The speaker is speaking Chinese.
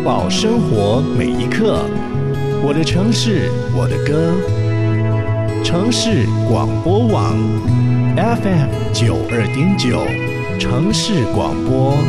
宝生活每一刻。我的城市，我的歌。城市广播网 FM 92.9，城市广播。